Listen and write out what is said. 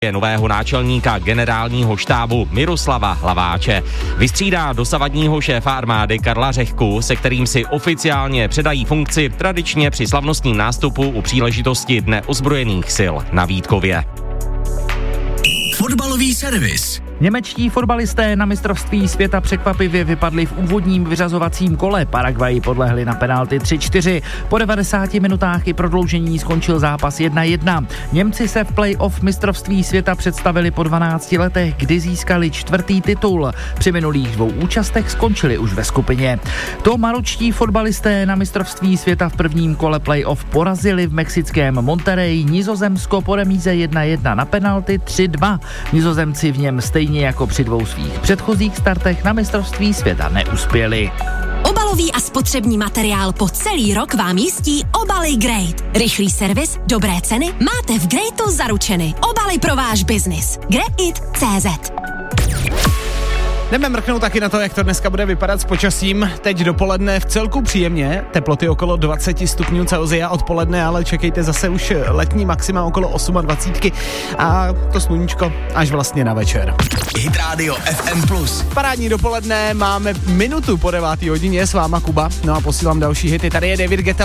nového náčelníka generálního štábu Miroslava Hlaváče. Vystřídá dosavadního šéfa armády Karla Řehku, se kterým si oficiálně předají funkci tradičně při slavnostním nástupu u příležitosti Dne ozbrojených sil na Vítkově. Fotbalový servis. Němečtí fotbalisté na mistrovství světa překvapivě vypadli v úvodním vyřazovacím kole. Paraguayi podlehli na penalty 3-4. Po 90 minutách i prodloužení skončil zápas 1-1. Němci se v play-off mistrovství světa představili po 12 letech, kdy získali 4. titul. Při minulých 2 účastech skončili už ve skupině. To maročtí fotbalisté na mistrovství světa v prvním kole play-off porazili v mexickém Monterrey Nizozemsko po remíze 1-1 na penalty 3-2. Nizozemci v něm stejně jako při 2 svých předchozích startech na mistrovství světa neuspěli. Obalový a spotřební materiál po celý rok vám jistí obaly Great. Rychlý servis, dobré ceny, máte v Greatu zaručeny. Obaly pro váš biznis. Greit.cz. Jdeme mrknout taky na to, jak to dneska bude vypadat s počasím. Teď dopoledne v celku příjemně, teploty okolo 20 stupňů Celsia odpoledne, ale čekejte zase už letní maxima okolo 28 a to sluníčko až vlastně na večer. Hit Radio FM+. Parádní dopoledne, máme minutu po 9 hodině, s váma Kuba, no a posílám další hity. Tady je David Guetta.